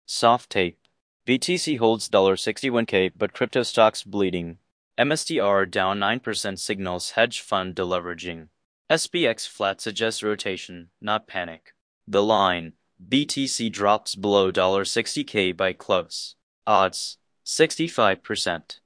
Soft tape. BTC holds $61K, but crypto stocks bleeding. MSTR down 9% signals hedge fund deleveraging. SPX flat suggests rotation, not panic. The line. BTC drops below $60K by close. Odds. 65%.